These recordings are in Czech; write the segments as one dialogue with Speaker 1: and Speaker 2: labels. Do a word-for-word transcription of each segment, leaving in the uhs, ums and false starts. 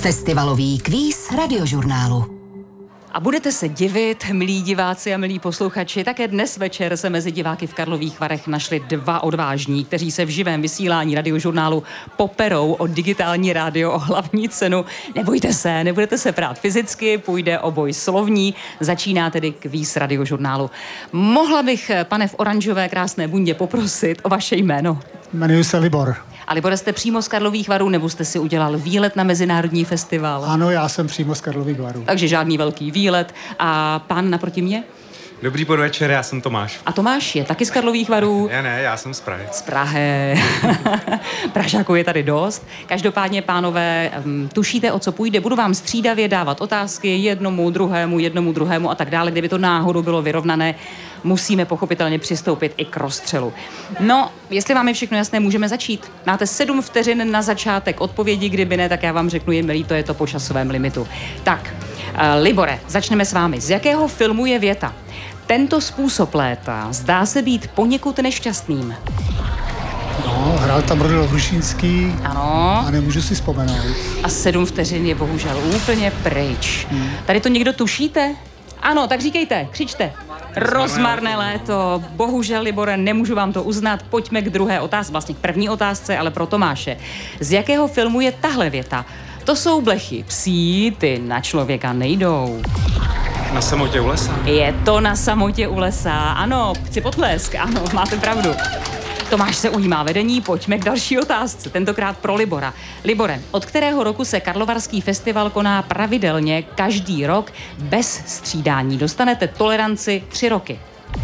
Speaker 1: Festivalový kvíz Radiožurnálu.
Speaker 2: A budete se divit, milí diváci a milí posluchači, také dnes večer se mezi diváky v Karlových Varech našli dva odvážní, kteří se v živém vysílání Radiožurnálu poperou o digitální rádio, o hlavní cenu. Nebojte se, nebudete se prát fyzicky, půjde o boj slovní. Začíná tedy kvíz Radiožurnálu. Mohla bych, pane v oranžové krásné bundě, poprosit o vaše jméno?
Speaker 3: Jmenuji se Libor.
Speaker 2: A Libore, jste přímo z Karlových Varů, nebo jste si udělal výlet na mezinárodní festival?
Speaker 3: Ano, já jsem přímo z Karlových Varů.
Speaker 2: Takže žádný velký výlet. A pán naproti mě?
Speaker 4: Dobrý podvečer, já jsem Tomáš.
Speaker 2: A Tomáš je taky z Karlových Varů?
Speaker 4: Já ne, já jsem z Prahy.
Speaker 2: Z Prahy. Pražáků je tady dost. Každopádně, pánové, um, tušíte, o co půjde. Budu vám střídavě dávat otázky jednomu, druhému, jednomu, druhému a tak dále. Kdyby to náhodou bylo vyrovnané, musíme pochopitelně přistoupit i k rozstřelu. No, jestli vám je všechno jasné, můžeme začít. Máte sedm vteřin na začátek odpovědi, kdyby ne, tak já vám řeknu, je milý, to je to po časovém limitu. Tak, uh, Libore, začneme s vámi. Z jakého filmu je věta? Tento způsob léta zdá se být poněkud nešťastným.
Speaker 3: No, hrál tam Rodil Hrušínský.
Speaker 2: Ano.
Speaker 3: A nemůžu si vzpomenout.
Speaker 2: A sedm vteřin je bohužel úplně pryč. Hmm. Tady to někdo tušíte? Ano, tak říkejte, křičte. Rozmarné léto. Bohužel, Libore, nemůžu vám to uznat. Pojďme k druhé otázce, vlastně k první otázce, ale pro Tomáše. Z jakého filmu je tahle věta? To jsou blechy psí, ty na člověka nejdou.
Speaker 4: Na samotě u lesa.
Speaker 2: Je to Na samotě u lesa. Ano, chci potlesk, ano, máte pravdu. Tomáš se ujímá vedení, pojďme k další otázce, tentokrát pro Libora. Libore, od kterého roku se Karlovarský festival koná pravidelně každý rok bez střídání? Dostanete toleranci tři roky.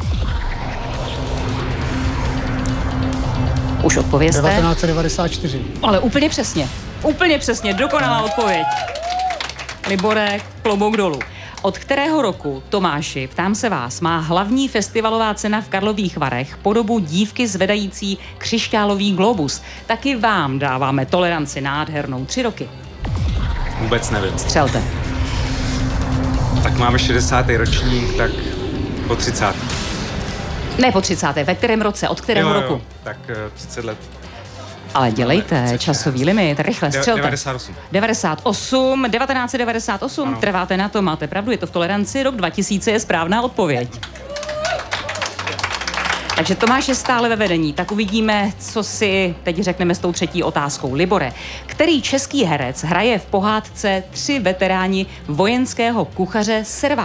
Speaker 2: Už odpovězte.
Speaker 3: devatenáct set devadesát čtyři.
Speaker 2: Ale úplně přesně, úplně přesně, dokonalá odpověď. Libore, klobouk dolů. Od kterého roku, Tomáši, ptám se vás, má hlavní festivalová cena v Karlových Varech podobu dívky zvedající křišťálový globus? Taky vám dáváme toleranci nádhernou tři roky.
Speaker 4: Vůbec nevím.
Speaker 2: Střelte.
Speaker 4: Tak máme šedesátý ročník, tak po třicátém.
Speaker 2: Ne po třicátém Ve kterém roce? Od kterého
Speaker 4: jo, jo,
Speaker 2: roku?
Speaker 4: Tak uh, třicet let.
Speaker 2: Ale dělejte, časový limit, rychle střelte.
Speaker 4: devadesát osm.
Speaker 2: devadesát osm, devatenáct set devadesát osm, ano. Trváte na to, máte pravdu, je to v toleranci, rok dva tisíce je správná odpověď. Takže Tomáš je stále ve vedení, tak uvidíme, co si teď řekneme s tou třetí otázkou. Libore, který český herec hraje v pohádce Tři veteráni vojenského kuchaře Servátka?